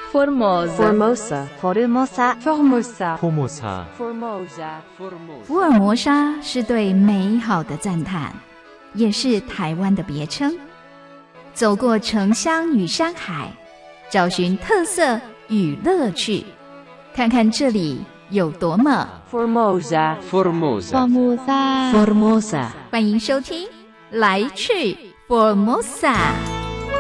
福尔摩沙是对美好的赞叹，也是台湾的别称。走过城乡与山海，找寻特色与乐趣，看看这里有多么 Formosa。 欢迎收听来去 Formosa。